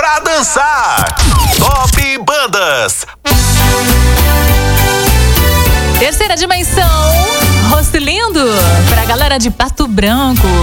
pra dançar. Top Bandas. Terceira dimensão, rosto lindo, pra galera de Pato Branco.